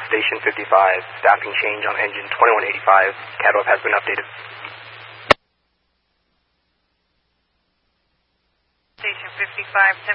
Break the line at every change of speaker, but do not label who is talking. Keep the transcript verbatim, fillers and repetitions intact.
Station fifty-five. Staffing change on engine twenty-one eighty-five. Cutoff has been updated.
Station fifty-five.